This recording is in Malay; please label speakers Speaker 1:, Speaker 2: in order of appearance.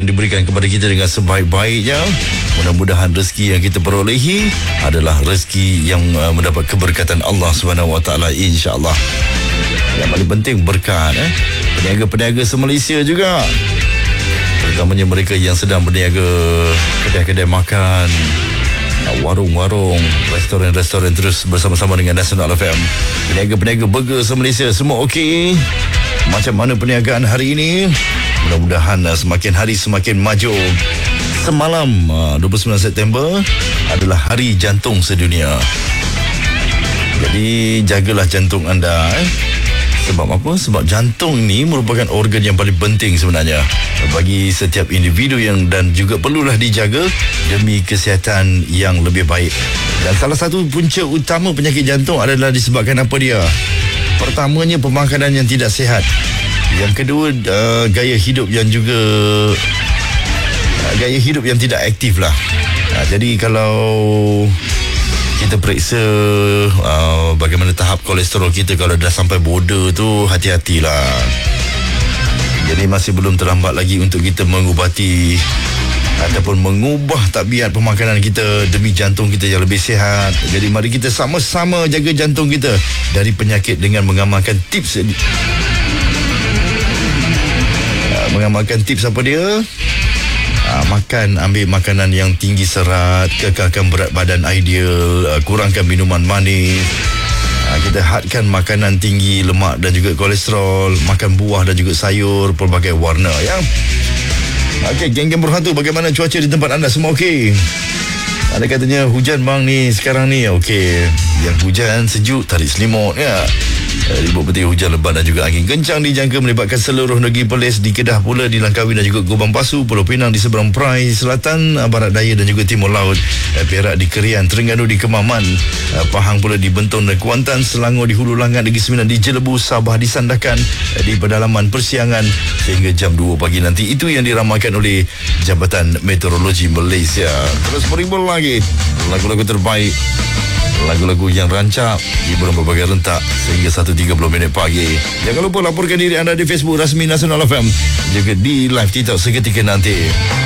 Speaker 1: diberikan kepada kita dengan sebaik-baiknya. Mudah-mudahan rezeki yang kita perolehi adalah rezeki yang mendapat keberkatan Allah SWT, insya-Allah. Yang paling penting berkat. Peniaga-peniaga se-Malaysia juga, terutamanya mereka yang sedang berniaga kedai-kedai makan, warung-warung, restoran-restoran, terus bersama-sama dengan Nasional FM. Peniaga-peniaga burger se-Malaysia semua okey? Macam mana perniagaan hari ini? Mudah-mudahan semakin hari semakin maju. Semalam 29 September adalah Hari Jantung Sedunia. Jadi jagalah jantung anda. Sebab apa? Sebab jantung ni merupakan organ yang paling penting sebenarnya bagi setiap individu dan juga perlulah dijaga demi kesihatan yang lebih baik. Dan salah satu punca utama penyakit jantung adalah disebabkan apa dia? Pertamanya, pemakanan yang tidak sihat. Yang kedua, gaya hidup yang tidak aktif lah. Jadi kalau kita periksa bagaimana tahap kolesterol kita, kalau dah sampai border tu, hati-hatilah. Jadi masih belum terlambat lagi untuk kita mengubati ataupun mengubah tabiat pemakanan kita demi jantung kita yang lebih sihat. Jadi mari kita sama-sama jaga jantung kita dari penyakit dengan mengamalkan tips apa dia? Ambil makanan yang tinggi serat, kekalkan berat badan ideal, kurangkan minuman manis. Kita hadkan makanan tinggi lemak dan juga kolesterol, makan buah dan juga sayur pelbagai warna, ya. Okey, geng-geng berhantu, bagaimana cuaca di tempat anda? Semua okey? Ada katanya hujan bang ni sekarang ni. Okey, yang hujan sejuk tarik selimut, ya. Ribut petir, hujan lebat dan juga angin kencang dijangka melibatkan seluruh negeri Perlis. Di Kedah pula, di Langkawi dan juga Gubang Pasu, Pulau Pinang di seberang Perai Selatan, Barat Daya dan juga Timur Laut, Perak di Kerian, Terengganu di Kemaman, Pahang pula di Bentong dan Kuantan, Selangor di Hulu Langat, Negeri Sembilan di Jelebu, Sabah di Sandakan, di pedalaman Persiangan sehingga jam 2 pagi nanti. Itu yang diramalkan oleh Jabatan Meteorologi Malaysia. Terus berimbul lagi lagu-lagu terbaik, lagu-lagu yang rancak hiburan berbagai rentak sehingga 1.30 pagi. Jangan lupa laporkan diri anda di Facebook rasmi Nasional FM, juga di live TikTok seketika nanti.